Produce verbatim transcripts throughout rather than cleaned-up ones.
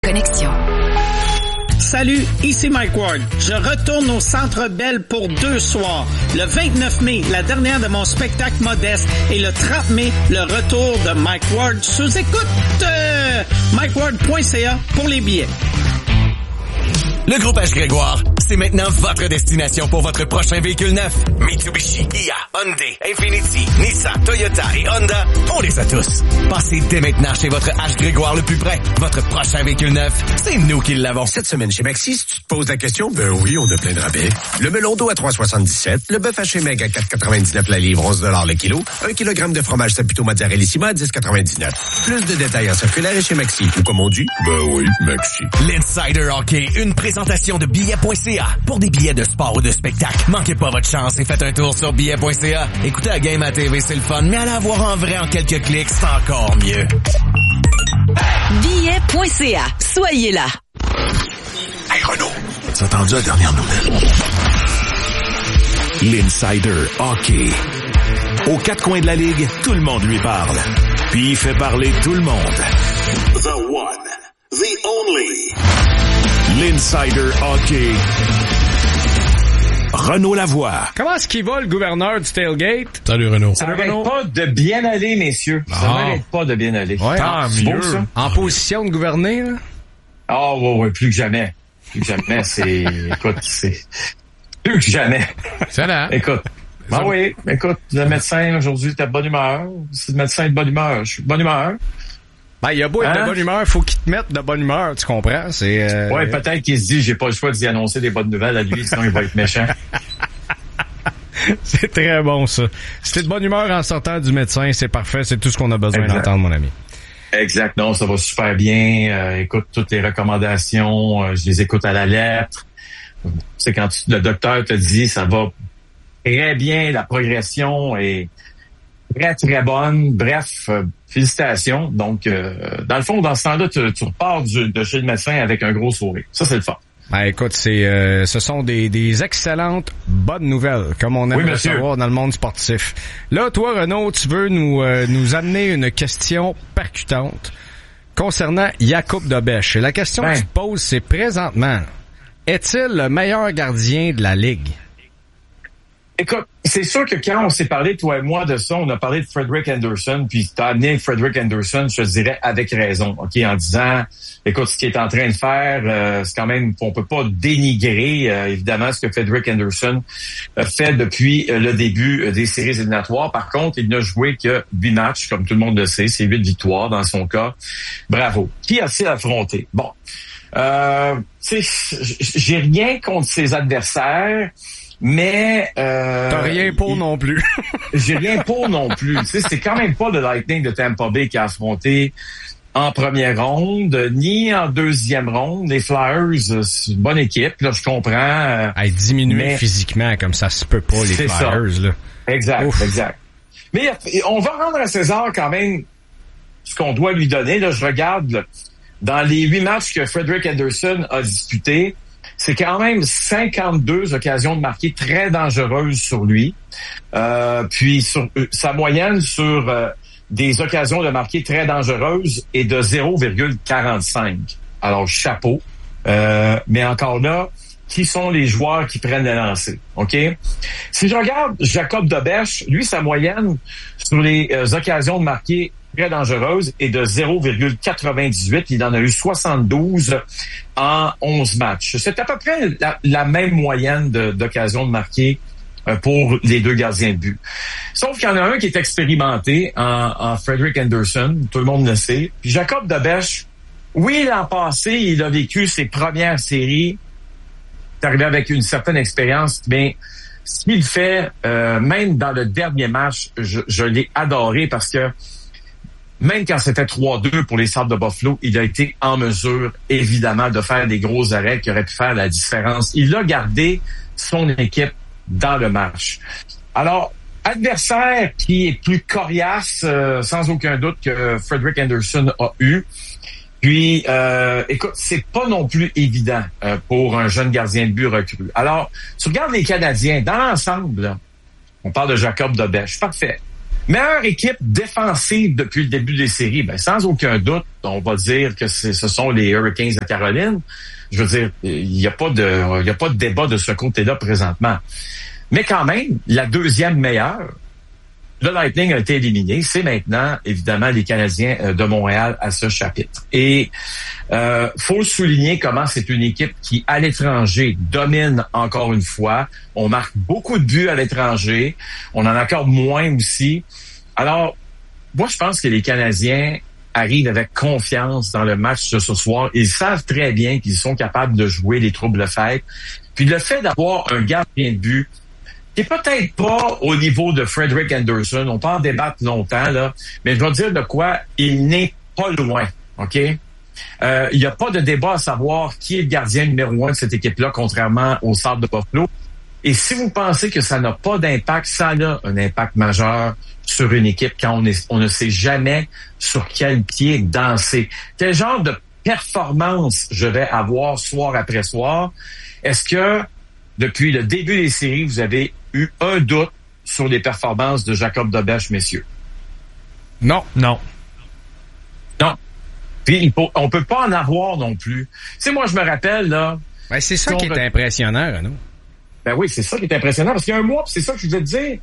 Connexion. Salut, ici Mike Ward. Je retourne au Centre Bell pour deux soirs. Le vingt-neuf mai, la dernière de mon spectacle modeste, et le trente mai, le retour de Mike Ward sous écoute. Euh, mike ward point c a pour les billets. Le groupe H. Grégoire, c'est maintenant votre destination pour votre prochain véhicule neuf. Mitsubishi, Kia, Hyundai, Infiniti, Nissan, Toyota et Honda, on les a tous. Passez dès maintenant chez votre H. Grégoire le plus près. Votre prochain véhicule neuf, c'est nous qui l'avons. Cette semaine chez Maxi, si tu te poses la question, ben oui, on a plein de rabais. Le melon d'eau à trois soixante-dix-sept, le bœuf haché meg à quatre quatre-vingt-dix-neuf la livre, onze dollars le kilo, un kilogramme de fromage Saputo Mozzarellissima à dix dix-neuf. Plus de détails en circulaire et chez Maxi. Ou comme on dit, ben oui, Maxi. L'Insider Hockey, une présentation de billets point c a. Pour des billets de sport ou de spectacle, manquez pas votre chance et faites un tour sur billets point c a. Écoutez la game à T V, c'est le fun, mais allez la voir en vrai en quelques clics, c'est encore mieux. billets point c a. Soyez là. Hey Renaud, t'as entendu la dernière nouvelle? L'Insider Hockey. Aux quatre coins de la ligue, tout le monde lui parle. Puis il fait parler tout le monde. The one, the only. L'Insider Hockey. Renaud Lavoie. Comment est-ce qu'il va, le gouverneur du tailgate? Salut, Renaud. Ça n'arrête pas de bien aller, messieurs. Ça Ah. n'arrête pas de bien aller. Ouais, Ah, tant c'est beau, mieux. ça. En position de gouverner, là? Ah, ouais, ouais, plus que jamais. Plus que jamais, c'est... Écoute, c'est... Plus que jamais. Salut. Écoute. Ah oui, écoute, le médecin, aujourd'hui, t'es de bonne humeur. Si le médecin est de bonne humeur, je suis de bonne humeur. Ben, il a beau être Hein? de bonne humeur, faut qu'il te mette de bonne humeur, tu comprends? C'est, euh... Ouais, peut-être qu'il se dit, j'ai pas le choix d'y annoncer des bonnes nouvelles à lui, sinon il va être méchant. C'est très bon, ça. Si t'es de bonne humeur en sortant du médecin, c'est parfait, c'est tout ce qu'on a besoin Exact. d'entendre, mon ami. Exact, non, ça va super bien. Euh, écoute, toutes les recommandations, euh, je les écoute à la lettre. C'est quand tu, le docteur te dit, ça va très bien, la progression est très, très bonne. Bref, euh, félicitations. Donc, euh, dans le fond, dans ce temps-là, tu, tu repars du, de chez le médecin avec un gros sourire. Ça, c'est le fun. Ben, écoute, c'est, euh, ce sont des, des excellentes bonnes nouvelles, comme on aime Oui, le monsieur. savoir dans le monde sportif. Là, toi, Renaud, tu veux nous, euh, nous amener une question percutante concernant Jakub Dobeš. Et la question Ben. que tu te poses, c'est présentement, est-il le meilleur gardien de la Ligue? Écoute, c'est sûr que quand on s'est parlé, toi et moi, de ça, on a parlé de Frederik Andersen, puis t'as amené Frederik Andersen, je te dirais, avec raison, OK, en disant, écoute, ce qu'il est en train de faire, euh, c'est quand même, on peut pas dénigrer, euh, évidemment, ce que Frederik Andersen a fait depuis euh, le début euh, des séries éliminatoires. Par contre, il n'a joué que huit matchs, comme tout le monde le sait, c'est huit victoires dans son cas. Bravo. Qui a-t-il affronté? Bon, euh, tu sais, j'ai rien contre ses adversaires, mais euh, T'as rien pour il, non plus. j'ai rien pour non plus. Tu sais, c'est quand même pas le Lightning de Tampa Bay qui a affronté en première ronde, ni en deuxième ronde. Les Flyers, c'est une bonne équipe, là, je comprends. Euh, Hey, diminuer mais physiquement, comme ça se peut pas, les c'est Flyers, ça. là. Exact, Ouf. exact. Mais on va rendre à César quand même ce qu'on doit lui donner. Là, je regarde là, dans les huit matchs que Frederik Andersen a disputés, c'est quand même cinquante-deux occasions de marquer très dangereuses sur lui. Euh, puis sur, euh, sa moyenne sur euh, des occasions de marquer très dangereuses est de zéro virgule quarante-cinq. Alors, chapeau. Euh, mais encore là, qui sont les joueurs qui prennent le lancer? OK? Si je regarde Jakub Dobeš, lui, sa moyenne sur les euh, occasions de marquer très dangereuse est de zéro virgule quatre-vingt-dix-huit. Il en a eu soixante-douze en onze matchs. C'est à peu près la, la même moyenne de, d'occasions de marquer euh, pour les deux gardiens de but. Sauf qu'il y en a un qui est expérimenté en, en Frederik Andersen, tout le monde le sait. Puis Jakub Dobeš, oui, l'an passé, il a vécu ses premières séries. C'est arrivé avec une certaine expérience, mais ce qu'il fait, euh, même dans le dernier match, je, je l'ai adoré parce que même quand c'était trois deux pour les Sabres de Buffalo, il a été en mesure, évidemment, de faire des gros arrêts qui auraient pu faire la différence. Il a gardé son équipe dans le match. Alors, adversaire qui est plus coriace, euh, sans aucun doute, que Frederik Andersen a eu. Puis, euh, écoute, c'est pas non plus évident euh, pour un jeune gardien de but recru. Alors, tu regardes les Canadiens, dans l'ensemble, là, on parle de Jakub Dobeš, parfait. Meilleure équipe défensive depuis le début des séries, ben sans aucun doute, on va dire que c'est, ce sont les Hurricanes de Caroline. Je veux dire, il n'y a pas de, il y a pas de débat de ce côté-là présentement. Mais quand même, la deuxième meilleure, le Lightning a été éliminé. C'est maintenant, évidemment, les Canadiens de Montréal à ce chapitre. Et euh, faut souligner comment c'est une équipe qui, à l'étranger, domine encore une fois. On marque beaucoup de buts à l'étranger. On en accorde moins aussi. Alors, moi, je pense que les Canadiens arrivent avec confiance dans le match de ce soir. Ils savent très bien qu'ils sont capables de jouer les troubles-fêtes. Puis le fait d'avoir un gardien de but qui est peut-être pas au niveau de Frederik Andersen, on peut en débattre longtemps, là, mais je vais dire de quoi il n'est pas loin, OK? Euh, il n'y a pas de débat à savoir qui est le gardien numéro un de cette équipe-là, contrairement au Sabre de Buffalo. Et si vous pensez que ça n'a pas d'impact, ça a un impact majeur sur une équipe quand on, est, on ne sait jamais sur quel pied danser. Quel genre de performance je vais avoir soir après soir? Est-ce que depuis le début des séries, vous avez eu un doute sur les performances de Jacob Dobèche, messieurs? Non. Non. Non. Puis, il faut, on peut pas en avoir non plus. Tu sais, moi, je me rappelle, là... Ben, c'est ça qui est re... impressionnant, Renaud. Ben oui, c'est ça qui est impressionnant, parce qu'il y a un mois, c'est ça que je voulais te dire.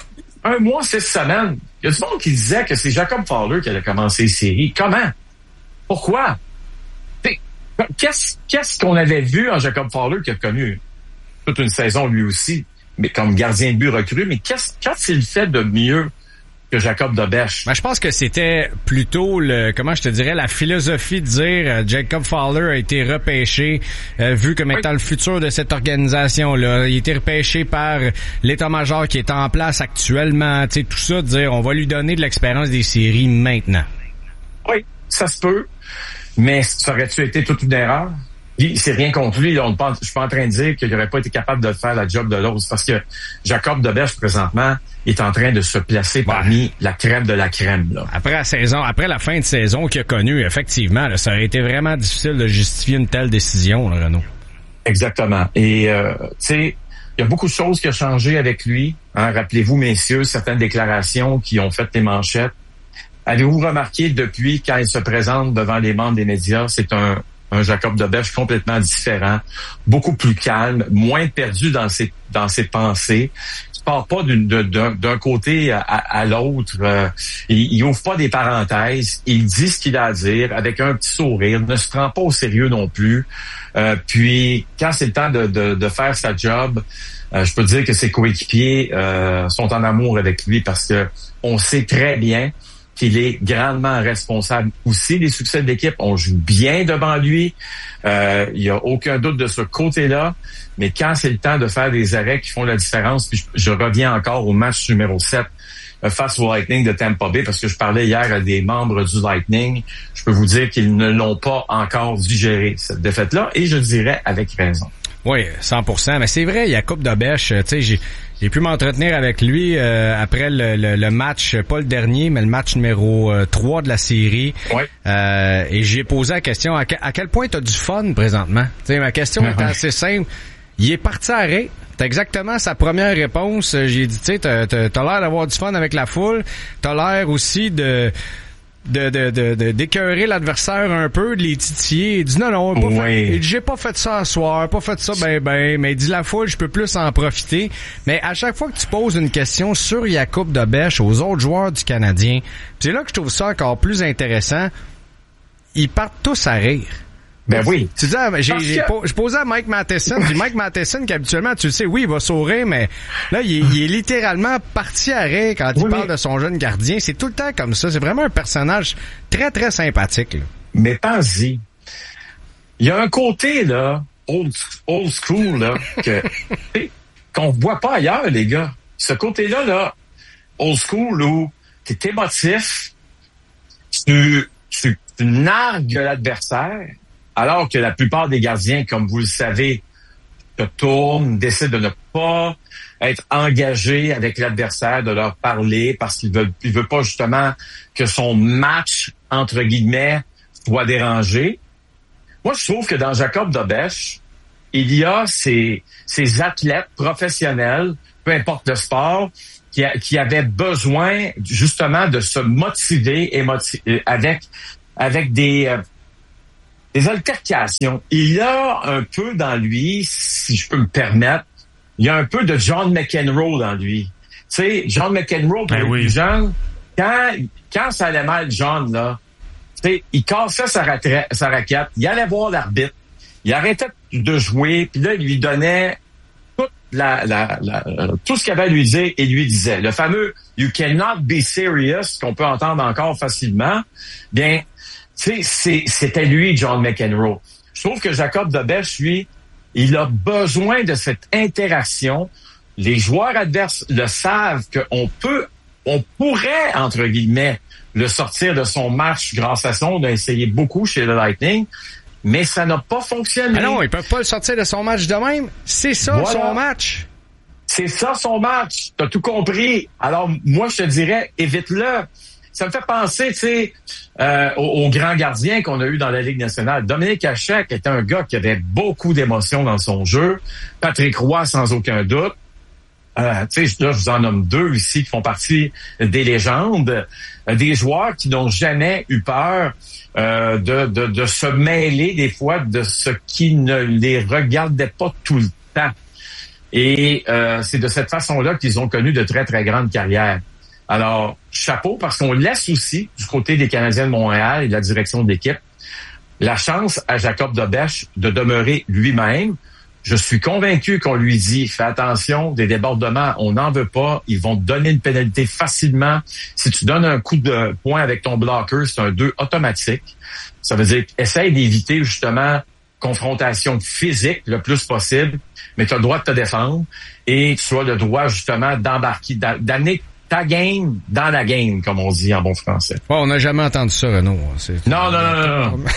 Un mois, six semaines. Il y a du monde qui disait que c'est Jacob Fowler qui allait commencer les séries. Comment? Pourquoi? T'sais, qu'est-ce, qu'est-ce qu'on avait vu en Jacob Fowler qui a connu toute une saison lui aussi, mais comme gardien de but recru, mais qu'est-ce, qu'a-t-il fait de mieux que Jacob Dobèche? Ben, je pense que c'était plutôt le, comment je te dirais, la philosophie de dire euh, Jacob Fowler a été repêché, euh, vu comme étant oui. le futur de cette organisation-là. Il a été repêché par l'état-major qui est en place actuellement. Tu sais, tout ça, de dire on va lui donner de l'expérience des séries maintenant. Oui, ça se peut, mais ça aurait-tu été toute une erreur? Puis, c'est rien contre lui. Là, on pense, je suis pas en train de dire qu'il n'aurait pas été capable de faire la job de l'autre. Parce que Jacob Dobèche, présentement, est en train de se placer parmi ouais. la crème de la crème. Là. Après la saison, après la fin de saison qu'il a connue, effectivement, là, ça aurait été vraiment difficile de justifier une telle décision, là, Renaud. Exactement. Et, euh, tu sais, il y a beaucoup de choses qui ont changé avec lui. Hein. Rappelez-vous, messieurs, certaines déclarations qui ont fait les manchettes. Avez-vous remarqué depuis quand il se présente devant les membres des médias, c'est un un Jacob Dobèche complètement différent, beaucoup plus calme, moins perdu dans ses dans ses pensées. Il part pas d'une, d'un, d'un côté à, à l'autre. Euh, il, il ouvre pas des parenthèses. Il dit ce qu'il a à dire avec un petit sourire. Ne se prend pas au sérieux non plus. Euh, puis quand c'est le temps de, de, de faire sa job, euh, je peux dire que ses coéquipiers euh, sont en amour avec lui parce que on sait très bien qu'il est grandement responsable aussi des succès de l'équipe. On joue bien devant lui. Euh, il n'y a aucun doute de ce côté-là. Mais quand c'est le temps de faire des arrêts qui font la différence, puis je, je reviens encore au match numéro sept euh, face au Lightning de Tampa Bay, parce que je parlais hier à des membres du Lightning, je peux vous dire qu'ils ne l'ont pas encore digéré, cette défaite-là, et je dirais avec raison. Oui, cent pour cent. Mais c'est vrai, Jacob Dobèche, tu sais, j'ai, j'ai pu m'entretenir avec lui euh, après le, le, le match, pas le dernier, mais le match numéro euh, trois de la série. Oui. Euh, et j'ai posé la question, à, que, à quel point t'as du fun présentement? Tu sais, ma question est assez simple. Il est parti à arrêt. C'est exactement sa première réponse. J'ai dit, tu sais, t'as, t'as, t'as l'air d'avoir du fun avec la foule. T'as l'air aussi de... De, de, de, de, d'écœurer l'adversaire un peu, de les titiller. Il dit non, non, pas oui. fait, il dit, j'ai pas fait ça ce soir, pas fait ça ben ben, mais il dit la foule, je peux plus en profiter. Mais à chaque fois que tu poses une question sur Jacob Dobèche aux autres joueurs du Canadien, c'est là que je trouve ça encore plus intéressant, ils partent tous à rire. Ben oui. Tu dis, ah, j'ai, j'ai, que... je posais à Mike Matheson, puis Mike Matheson, qui habituellement, tu le sais, oui, il va sourire, mais là, il est, il est littéralement parti à rire quand oui, il parle mais... de son jeune gardien. C'est tout le temps comme ça. C'est vraiment un personnage très, très sympathique. Là. Mais pense-y. Il y a un côté, là, old, old school, là, que, qu'on voit pas ailleurs, les gars. Ce côté-là, là, old school, où t'es émotif, tu, tu, tu nargues l'adversaire, alors que la plupart des gardiens, comme vous le savez, se tournent, décident de ne pas être engagés avec l'adversaire, de leur parler parce qu'il veut, il veut pas justement que son match, entre guillemets, soit dérangé. Moi, je trouve que dans Jacob Dobèche, il y a ces, ces athlètes professionnels, peu importe le sport, qui, a, qui avaient besoin justement de se motiver et motiver avec avec des euh, des altercations. Il y a un peu dans lui, si je peux me permettre, il y a un peu de John McEnroe dans lui. Tu sais, John McEnroe, quand ben il oui. était jeune, quand quand ça allait mal, John là, tu sais, il cassait sa, ratra- sa raquette, il allait voir l'arbitre, il arrêtait de jouer, puis là il lui donnait La, la, la, tout ce qu'il avait à lui dire, et lui disait. Le fameux « You cannot be serious » qu'on peut entendre encore facilement, bien, tu sais, c'était lui, John McEnroe. Je trouve que Jacob Debesch, lui, il a besoin de cette interaction. Les joueurs adverses le savent qu'on peut, on pourrait, entre guillemets, le sortir de son match grâce à ça. On a essayé beaucoup chez le Lightning. Mais ça n'a pas fonctionné. Ah non, ils peuvent pas le sortir de son match de même. C'est ça, voilà. Son match. C'est ça, son match. T'as tout compris. Alors, moi, je te dirais, évite-le. Ça me fait penser, tu sais, euh, au, au grand gardien qu'on a eu dans la Ligue nationale. Dominique Hachek était un gars qui avait beaucoup d'émotions dans son jeu. Patrick Roy, sans aucun doute. Euh, tu sais, là, je vous en nomme deux ici qui font partie des légendes. Euh, des joueurs qui n'ont jamais eu peur Euh, de, de, de se mêler des fois de ce qui ne les regardait pas tout le temps. Et euh, c'est de cette façon-là qu'ils ont connu de très, très grandes carrières. Alors, chapeau, parce qu'on laisse aussi, du côté des Canadiens de Montréal et de la direction de l'équipe, la chance à Jacob Debesch de demeurer lui-même. Je suis convaincu qu'on lui dit, fais attention, des débordements, on n'en veut pas, ils vont te donner une pénalité facilement. Si tu donnes un coup de poing avec ton blocker, c'est un deux automatique. Ça veut dire, essaye d'éviter justement confrontation physique le plus possible, mais tu as le droit de te défendre et tu as le droit justement d'embarquer, d'amener ta game dans la game, comme on dit en bon français. Ouais, on n'a jamais entendu ça, Renaud. C'est... Non, non, non, non, non. non.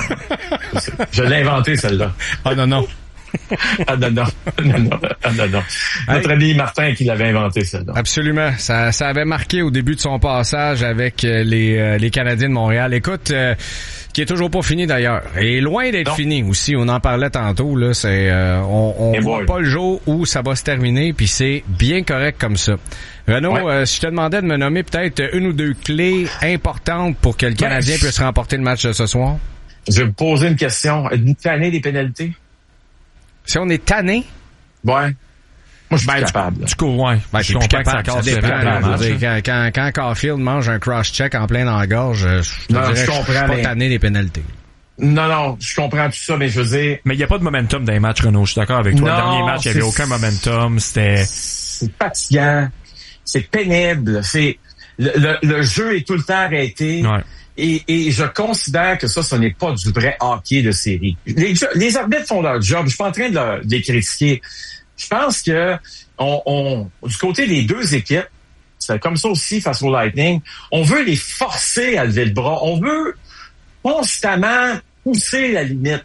Je l'ai inventé, celle-là. Ah non, non. Ah non, non, non, non, ah, non, non. Notre ami Martin qui l'avait inventé, celle-là. Absolument. Ça, ça avait marqué au début de son passage avec les, euh, les Canadiens de Montréal. Écoute, euh, qui est toujours pas fini d'ailleurs. Et loin d'être non. fini aussi. On en parlait tantôt, là. C'est, euh, on, on voit voilà. pas le jour où ça va se terminer, puis c'est bien correct comme ça. Renaud, ouais. euh, si je te demandais de me nommer peut-être une ou deux clés importantes pour que le Canadien ouais. puisse remporter le match de ce soir. Je vais vous poser une question. Êtes-vous tanné des pénalités? Si on est tanné? Ouais. Moi, je suis ben, capable. Du coup, ouais. Ben, je comprends que ça casse ça dépend, là, là, dire, quand, quand, quand Caulfield mange un cross-check en plein dans la gorge, je te non, dirais je, comprends, je suis pas mais... tanné des pénalités. Non, non, je comprends tout ça, mais je veux dire... Mais il n'y a pas de momentum dans les matchs, Renaud. Je suis d'accord avec toi. Non, le dernier match, il n'y avait aucun momentum. C'était... C'est fatigant. C'est pénible. C'est... Le, le, le jeu est tout le temps arrêté. Ouais. Et, et je considère que ça, ce n'est pas du vrai hockey de série. Les, les arbitres font leur job. Je suis pas en train de, leur, de les critiquer. Je pense que on, on, du côté des deux équipes, c'est comme ça aussi face au Lightning, on veut les forcer à lever le bras. On veut constamment pousser la limite.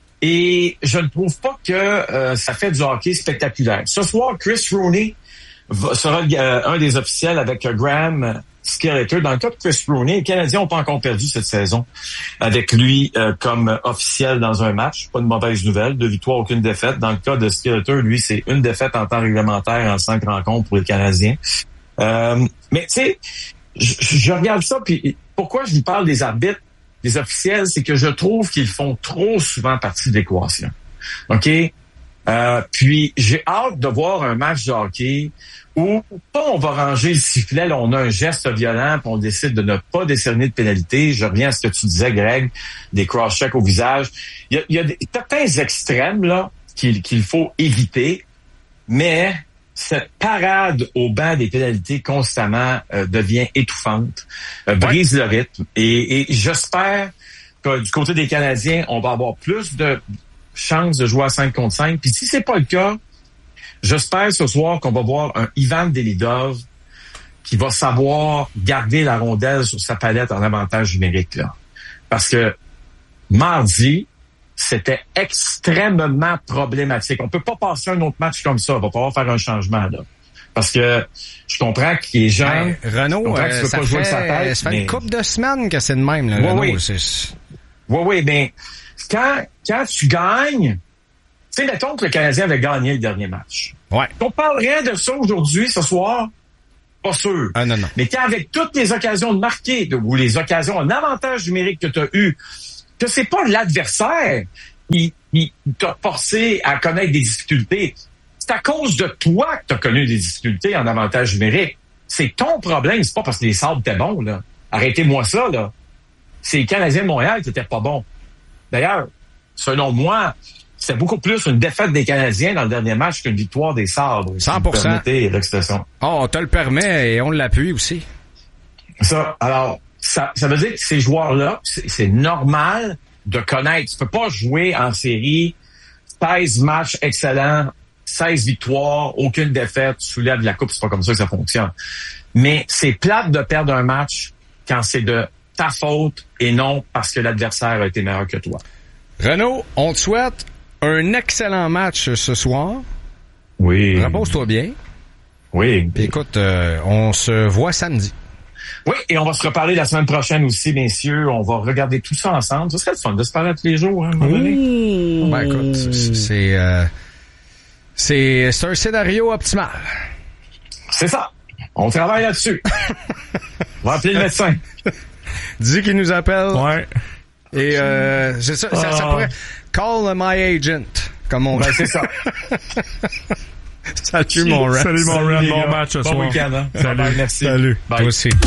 Et je ne trouve pas que euh, ça fait du hockey spectaculaire. Ce soir, Chris Rooney va, sera euh, un des officiels avec euh, Graham Skeletor. Dans le cas de Chris Rooney, les Canadiens n'ont pas encore perdu cette saison avec lui euh, comme officiel dans un match. Pas de mauvaise nouvelle. Deux victoires, aucune défaite. Dans le cas de Skeletor, lui, c'est une défaite en temps réglementaire en cinq rencontres pour les Canadiens. Euh, mais tu sais, je, je regarde ça, puis pourquoi je vous parle des arbitres, des officiels, c'est que je trouve qu'ils font trop souvent partie de l'équation. OK? Euh, puis j'ai hâte de voir un match de hockey où pas on va ranger le sifflet, là, on a un geste violent, puis on décide de ne pas décerner de pénalité. Je reviens à ce que tu disais, Greg, des cross-checks au visage. Il y a, il y a des, certains extrêmes là qu'il, qu'il faut éviter, mais cette parade au banc des pénalités constamment euh, devient étouffante, euh, brise ouais. le rythme. Et, et j'espère que du côté des Canadiens, on va avoir plus de chances de jouer à cinq contre cinq. Puis si c'est pas le cas, j'espère ce soir qu'on va voir un Ivan Delidov qui va savoir garder la rondelle sur sa palette en avantage numérique, là. Parce que mardi, c'était extrêmement problématique. On peut pas passer un autre match comme ça. Il va falloir faire un changement, là. Parce que je comprends qu'il est jeune. Ben, Renaud, euh, ça, pas fait, jouer sa tête, ça fait mais... une couple de semaines que c'est de même, là, oui, Renaud. Oui, c'est... oui, oui, mais quand, quand tu gagnes, tu sais, mettons que le Canadien avait gagné le dernier match. Ouais. On parlerait de ça aujourd'hui, ce soir? Pas sûr. Ah, non, non. Mais qu'avec toutes les occasions de marquer, de, ou les occasions, un avantage numérique que tu as eu, que c'est pas l'adversaire qui, qui t'a forcé à connaître des difficultés. C'est à cause de toi que tu as connu des difficultés en avantage numérique. C'est ton problème, c'est pas parce que les Sabres étaient bons, là. Arrêtez-moi ça, là. C'est les Canadiens de Montréal qui étaient pas bons. D'ailleurs, selon moi, c'est beaucoup plus une défaite des Canadiens dans le dernier match qu'une victoire des Sabres. cent pour cent. Si vous l'expression. Oh, on te le permet et on l'appuie aussi. Ça, alors, ça, ça veut dire que ces joueurs-là, c'est, c'est normal de connaître. Tu peux pas jouer en série seize matchs excellents, seize victoires, aucune défaite, tu soulèves la coupe, c'est pas comme ça que ça fonctionne. Mais c'est plate de perdre un match quand c'est de ta faute et non parce que l'adversaire a été meilleur que toi. Renaud, on te souhaite un excellent match ce soir. Oui. Repose-toi bien. Oui. Puis écoute, euh, on se voit samedi. Oui, et on va se reparler la semaine prochaine aussi, messieurs. On va regarder tout ça ensemble. Ce serait le fun de se parler tous les jours, hein, à un moment donné. Mmh. Ben écoute, c'est, euh, c'est, c'est un scénario optimal. C'est ça. On travaille là-dessus. On va appeler le médecin. Dis qu'il nous appelle. Ouais. Et euh, c'est ça, ça, ça pourrait... Call my agent, comme on ben, c'est ça. Salut mon Rat. Salut mon Rat, bon match ce bon soir. Bon week-end. Hein? Salut. Bye, merci. Salut. Bye. Toi aussi.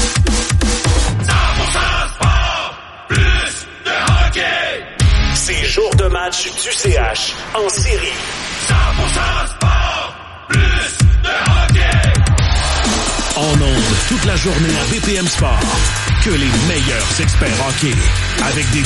Ces jours de match du C H en série. cent pour cent sport, plus de hockey. En ondes toute la journée à B P M Sport. Que les meilleurs experts hockey. Avec des